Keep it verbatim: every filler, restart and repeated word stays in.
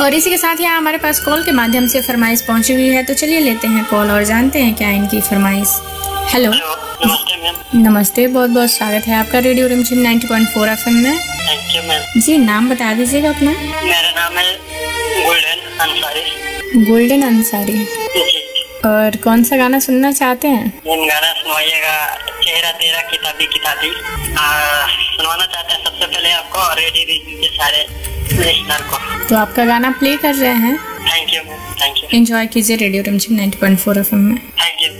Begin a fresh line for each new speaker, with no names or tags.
और इसी के साथ यहाँ हमारे पास कॉल के माध्यम से फरमाइश पहुंची हुई है, तो चलिए लेते हैं कॉल और जानते हैं क्या इनकी फरमाइश। हेलो,
नमस्ते मैम।
नमस्ते, बहुत बहुत स्वागत है आपका रेडियो रिमझिम ninety point four F M में।
Thank you ma'am.
जी, नाम बता दीजिएगा अपना।
मेरा नाम है गोल्डन अंसारी।
गोल्डन अंसारी।
जी।
और कौन सा गाना सुनना चाहते हैं?
मैम गाना सुनवाइएगा, चेहरा तेरा किताबी किताबी सुनवाना चाहते हैं सबसे पहले आपको और रेडियो के सारे लिसनर को।
तो आपका गाना प्ले कर रहे हैं।
Thank you ma'am, thank you.
Enjoy कीजिए रेडियो रिमझिम ninety point four F M में।
Thank you.